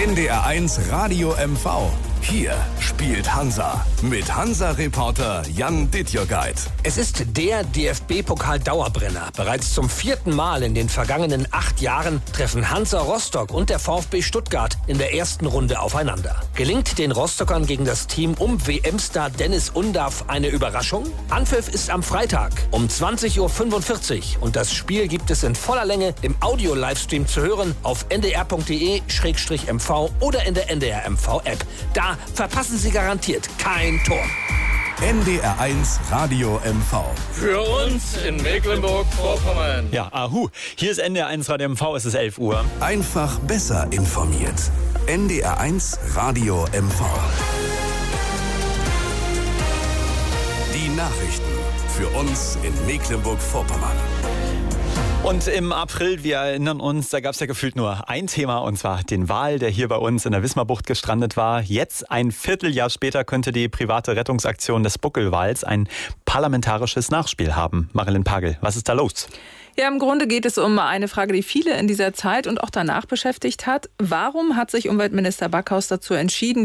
NDR1 Radio MV. Hier spielt Hansa mit Hansa-Reporter Jan Dittjogeit. Es ist der DFB-Pokal-Dauerbrenner. Bereits zum 4. Mal in den vergangenen 8 Jahren treffen Hansa Rostock und der VfB Stuttgart in der ersten Runde aufeinander. Gelingt den Rostockern gegen das Team um WM-Star Dennis Undaff eine Überraschung? Anpfiff ist am Freitag um 20:45 Uhr und das Spiel gibt es in voller Länge im Audio-Livestream zu hören auf ndr.de/mv oder in der NDR-MV-App. Da verpassen Sie garantiert kein Tor. NDR1 Radio MV. Für uns in Mecklenburg-Vorpommern. Ja, ahu. Hier ist NDR1 Radio MV, es ist 11 Uhr. Einfach besser informiert. NDR1 Radio MV. Die Nachrichten für uns in Mecklenburg-Vorpommern. Und im April, wir erinnern uns, da gab es ja gefühlt nur ein Thema, und zwar den Wal, der hier bei uns in der Wismarbucht gestrandet war. Jetzt, ein Vierteljahr später, könnte die private Rettungsaktion des Buckelwals ein parlamentarisches Nachspiel haben. Marilyn Pagel, was ist da los? Ja, im Grunde geht es um eine Frage, die viele in dieser Zeit und auch danach beschäftigt hat. Warum hat sich Umweltminister Backhaus dazu entschieden,